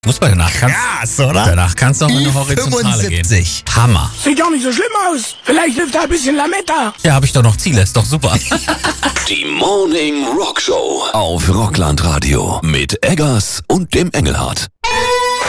Fußball, Krass, oder? danach kannst du auch in eine Horizontale gehen. 75. Hammer. Sieht doch nicht so schlimm aus. Vielleicht hilft da ein bisschen Lametta. Ja, habe ich doch noch Ziele, ist doch super. Die Morning Rock Show auf Rockland Radio mit Eggers und dem Engelhardt.